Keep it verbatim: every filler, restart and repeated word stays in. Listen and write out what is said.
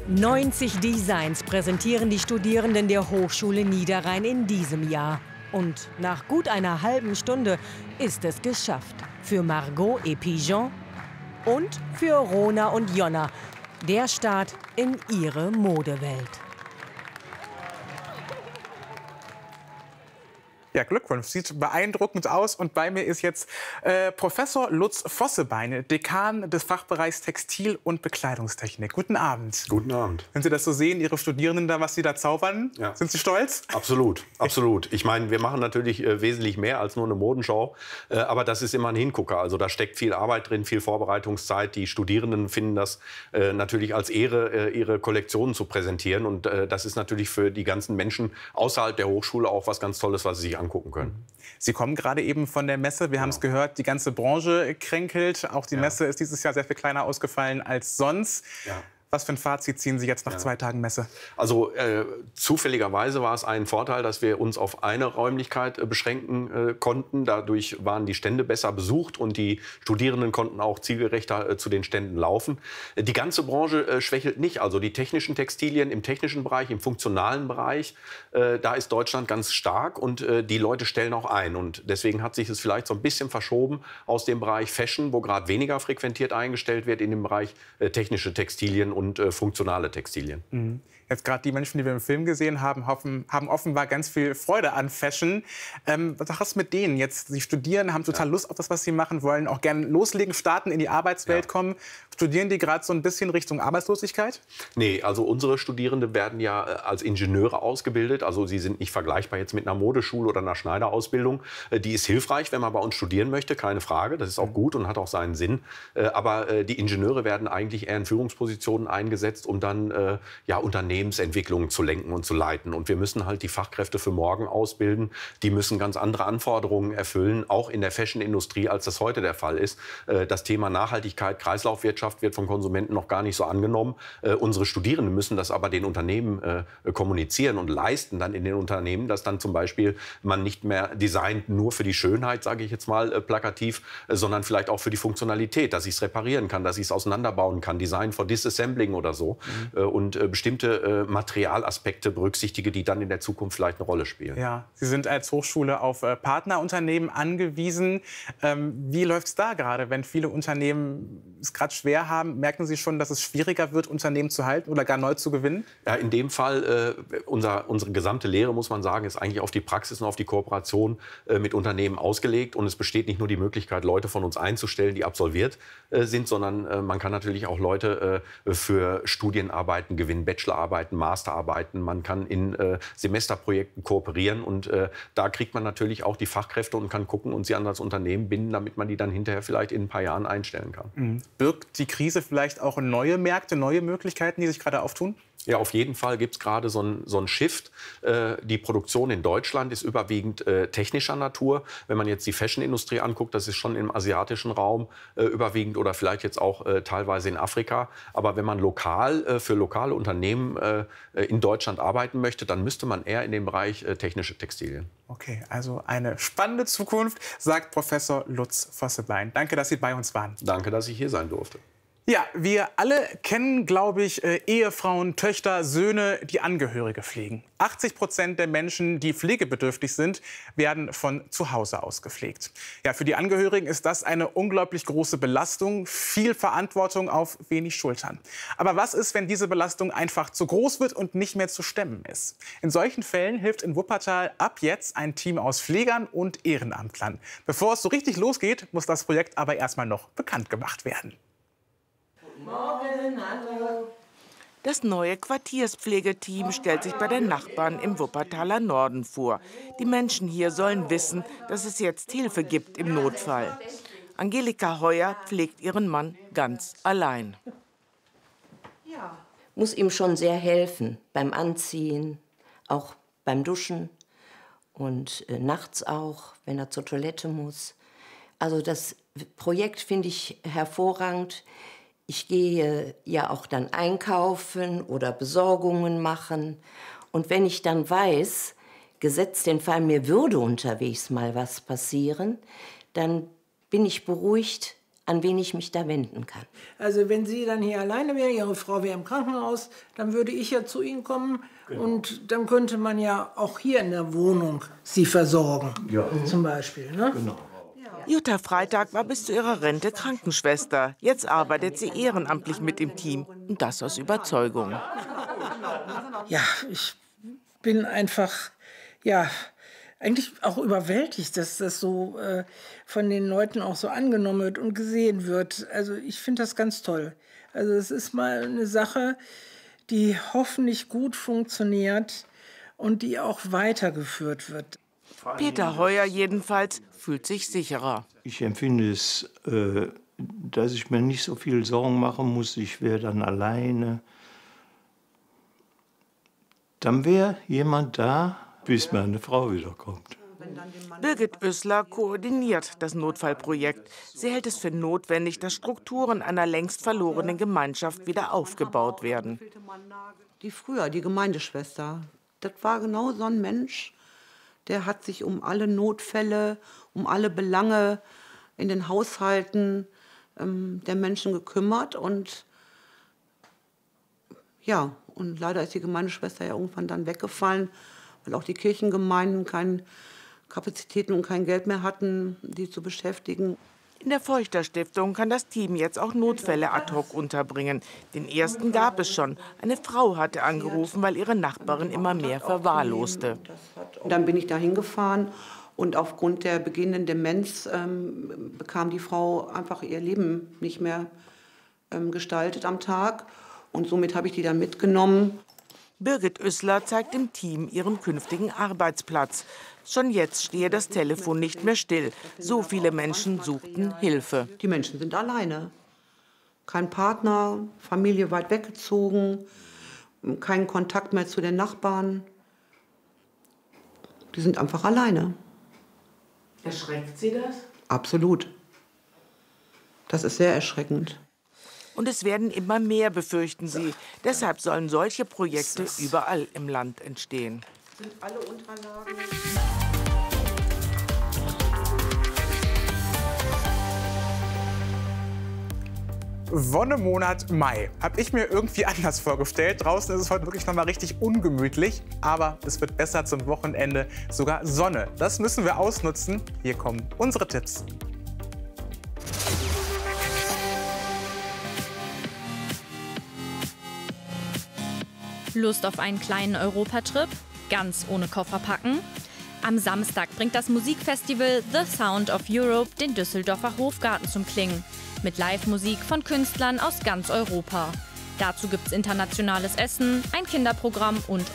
neunzig Designs präsentieren die Studierenden der Hochschule Niederrhein in diesem Jahr. Und nach gut einer halben Stunde ist es geschafft. Für Margot et Pigeon und für Rona und Jonna. Der Start in ihre Modewelt. Ja, Glückwunsch. Sieht beeindruckend aus. Und bei mir ist jetzt äh, Professor Lutz Vossebein, Dekan des Fachbereichs Textil- und Bekleidungstechnik. Guten Abend. Guten Abend. Wenn Sie das so sehen, Ihre Studierenden da, was Sie da zaubern, ja. Sind Sie stolz? Absolut, absolut. Ich meine, wir machen natürlich äh, wesentlich mehr als nur eine Modenschau. Äh, aber das ist immer ein Hingucker. Also da steckt viel Arbeit drin, viel Vorbereitungszeit. Die Studierenden finden das äh, natürlich als Ehre, äh, ihre Kollektionen zu präsentieren. Und äh, das ist natürlich für die ganzen Menschen außerhalb der Hochschule auch was ganz Tolles, was sie sich angucken können. Sie kommen gerade eben von der Messe. Wir ja. haben es gehört, die ganze Branche kränkelt. Auch die ja. Messe ist dieses Jahr sehr viel kleiner ausgefallen als sonst. Ja. Was für ein Fazit ziehen Sie jetzt nach ja. zwei Tagen Messe? Also äh, zufälligerweise war es ein Vorteil, dass wir uns auf eine Räumlichkeit äh, beschränken äh, konnten. Dadurch waren die Stände besser besucht und die Studierenden konnten auch zielgerechter äh, zu den Ständen laufen. Äh, die ganze Branche äh, schwächelt nicht. Also die technischen Textilien im technischen Bereich, im funktionalen Bereich, äh, da ist Deutschland ganz stark und äh, die Leute stellen auch ein. Und deswegen hat sich es vielleicht so ein bisschen verschoben aus dem Bereich Fashion, wo gerade weniger frequentiert eingestellt wird, in den Bereich äh, technische Textilien und und äh, funktionale Textilien. Mhm. Jetzt gerade die Menschen, die wir im Film gesehen haben, hoffen, haben offenbar ganz viel Freude an Fashion. Ähm, was ist mit denen jetzt? Sie studieren, haben total ja. Lust auf das, was sie machen, wollen auch gerne loslegen, starten, in die Arbeitswelt ja. kommen. Studieren die gerade so ein bisschen Richtung Arbeitslosigkeit? Nee, also unsere Studierende werden ja als Ingenieure ausgebildet. Also sie sind nicht vergleichbar jetzt mit einer Modeschule oder einer Schneiderausbildung. Die ist hilfreich, wenn man bei uns studieren möchte, keine Frage. Das ist auch gut und hat auch seinen Sinn. Aber die Ingenieure werden eigentlich eher in Führungspositionen eingesetzt, um dann ja, Unternehmensentwicklungen zu lenken und zu leiten. Und wir müssen halt die Fachkräfte für morgen ausbilden. Die müssen ganz andere Anforderungen erfüllen, auch in der Fashion-Industrie, als das heute der Fall ist. Das Thema Nachhaltigkeit, Kreislaufwirtschaft wird von Konsumenten noch gar nicht so angenommen. Äh, unsere Studierenden müssen das aber den Unternehmen äh, kommunizieren und leisten dann in den Unternehmen, dass dann zum Beispiel man nicht mehr designt nur für die Schönheit, sage ich jetzt mal äh, plakativ, äh, sondern vielleicht auch für die Funktionalität, dass ich es reparieren kann, dass ich es auseinanderbauen kann, Design for Disassembling oder so mhm. äh, und äh, bestimmte äh, Materialaspekte berücksichtige, die dann in der Zukunft vielleicht eine Rolle spielen. Ja, Sie sind als Hochschule auf äh, Partnerunternehmen angewiesen. Ähm, wie läuft es da gerade, wenn viele Unternehmen es gerade schwer haben? Merken Sie schon, dass es schwieriger wird, Unternehmen zu halten oder gar neu zu gewinnen? Ja, in dem Fall, äh, unser, unsere gesamte Lehre, muss man sagen, ist eigentlich auf die Praxis und auf die Kooperation äh, mit Unternehmen ausgelegt. Und es besteht nicht nur die Möglichkeit, Leute von uns einzustellen, die absolviert äh, sind, sondern äh, man kann natürlich auch Leute äh, für Studienarbeiten gewinnen, Bachelorarbeiten, Masterarbeiten. Man kann in äh, Semesterprojekten kooperieren. Und äh, da kriegt man natürlich auch die Fachkräfte und kann gucken und sie an das Unternehmen binden, damit man die dann hinterher vielleicht in ein paar Jahren einstellen kann. Mhm. Birgt die Krise vielleicht auch neue Märkte, neue Möglichkeiten, die sich gerade auftun? Ja, auf jeden Fall gibt es gerade so einen so einen Shift. Äh, die Produktion in Deutschland ist überwiegend äh, technischer Natur. Wenn man jetzt die Fashion-Industrie anguckt, das ist schon im asiatischen Raum äh, überwiegend oder vielleicht jetzt auch äh, teilweise in Afrika. Aber wenn man lokal äh, für lokale Unternehmen äh, in Deutschland arbeiten möchte, dann müsste man eher in den Bereich äh, technische Textilien. Okay, also eine spannende Zukunft, sagt Professor Lutz Vossebein. Danke, dass Sie bei uns waren. Danke, dass ich hier sein durfte. Ja, wir alle kennen, glaube ich, äh, Ehefrauen, Töchter, Söhne, die Angehörige pflegen. achtzig Prozent der Menschen, die pflegebedürftig sind, werden von zu Hause aus gepflegt. Ja, für die Angehörigen ist das eine unglaublich große Belastung, viel Verantwortung auf wenig Schultern. Aber was ist, wenn diese Belastung einfach zu groß wird und nicht mehr zu stemmen ist? In solchen Fällen hilft in Wuppertal ab jetzt ein Team aus Pflegern und Ehrenamtlern. Bevor es so richtig losgeht, muss das Projekt aber erstmal noch bekannt gemacht werden. Morgen, hallo. Das neue Quartierspflegeteam stellt sich bei den Nachbarn im Wuppertaler Norden vor. Die Menschen hier sollen wissen, dass es jetzt Hilfe gibt im Notfall. Angelika Heuer pflegt ihren Mann ganz allein. Ja. Muss ihm schon sehr helfen beim Anziehen, auch beim Duschen und äh, nachts auch, wenn er zur Toilette muss. Also das Projekt finde ich hervorragend. Ich gehe ja auch dann einkaufen oder Besorgungen machen. Und wenn ich dann weiß, gesetzt den Fall, mir würde unterwegs mal was passieren, dann bin ich beruhigt, an wen ich mich da wenden kann. Also wenn Sie dann hier alleine wären, Ihre Frau wäre im Krankenhaus, dann würde ich ja zu Ihnen kommen. Genau. Und dann könnte man ja auch hier in der Wohnung Sie versorgen, ja. Zum Beispiel. Ne? Genau. Jutta Freitag war bis zu ihrer Rente Krankenschwester. Jetzt arbeitet sie ehrenamtlich mit im Team. Und das aus Überzeugung. Ja, ich bin einfach, ja, eigentlich auch überwältigt, dass das so äh, von den Leuten auch so angenommen wird und gesehen wird. Also ich finde das ganz toll. Also es ist mal eine Sache, die hoffentlich gut funktioniert und die auch weitergeführt wird. Peter Heuer jedenfalls fühlt sich sicherer. Ich empfinde es, äh, dass ich mir nicht so viel Sorgen machen muss. Ich wäre dann alleine. Dann wäre jemand da, bis meine Frau wiederkommt. Birgit Oesler koordiniert das Notfallprojekt. Sie hält es für notwendig, dass Strukturen einer längst verlorenen Gemeinschaft wieder aufgebaut werden. Die früher, die Gemeindeschwester, das war genau so ein Mensch, der hat sich um alle Notfälle, um alle Belange in den Haushalten ähm, der Menschen gekümmert. Und ja, und leider ist die Gemeindeschwester ja irgendwann dann weggefallen, weil auch die Kirchengemeinden keine Kapazitäten und kein Geld mehr hatten, die zu beschäftigen. In der Feuchter-Stiftung kann das Team jetzt auch Notfälle ad hoc unterbringen. Den ersten gab es schon. Eine Frau hatte angerufen, weil ihre Nachbarin immer mehr verwahrloste. Dann bin ich da hingefahren und aufgrund der beginnenden Demenz ähm, bekam die Frau einfach ihr Leben nicht mehr ähm, gestaltet am Tag. Und somit habe ich die dann mitgenommen. Birgit Oesler zeigt dem Team ihren künftigen Arbeitsplatz. Schon jetzt stehe das Telefon nicht mehr still. So viele Menschen suchten Hilfe. Die Menschen sind alleine. Kein Partner, Familie weit weggezogen, kein Kontakt mehr zu den Nachbarn. Die sind einfach alleine. Erschreckt Sie das? Absolut. Das ist sehr erschreckend. Und es werden immer mehr, befürchten sie. Deshalb sollen solche Projekte überall im Land entstehen. Sind alle Unterlagen? Wonnemonat Mai. Habe ich mir irgendwie anders vorgestellt. Draußen ist es heute wirklich noch mal richtig ungemütlich. Aber es wird besser zum Wochenende. Sogar Sonne. Das müssen wir ausnutzen. Hier kommen unsere Tipps. Lust auf einen kleinen Europatrip? Ganz ohne Koffer packen? Am Samstag bringt das Musikfestival The Sound of Europe den Düsseldorfer Hofgarten zum Klingen. Mit Live-Musik von Künstlern aus ganz Europa. Dazu gibt's internationales Essen, ein Kinderprogramm und